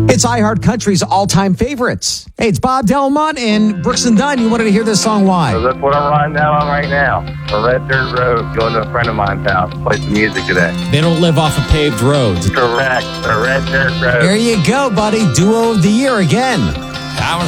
It's iHeart Country's all-time favorites. Hey, it's Bob Delmont and Brooks and Dunn. You wanted to hear this song, why? So that's what I'm riding out on right now. A red dirt road, going to a friend of mine's house to play some music today. They don't live off of paved roads. Correct, a red dirt road. There you go, buddy. Duo of the year again.